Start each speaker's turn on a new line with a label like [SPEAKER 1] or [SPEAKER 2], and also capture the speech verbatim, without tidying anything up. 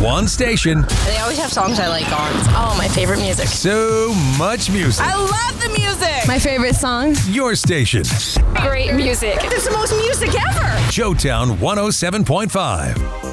[SPEAKER 1] One station.
[SPEAKER 2] They always have songs I like on. It's all my favorite music.
[SPEAKER 1] So much music.
[SPEAKER 2] I love the music.
[SPEAKER 3] My favorite song.
[SPEAKER 1] Your station.
[SPEAKER 2] Great music. It's the most music ever.
[SPEAKER 1] Joetown one oh seven point five.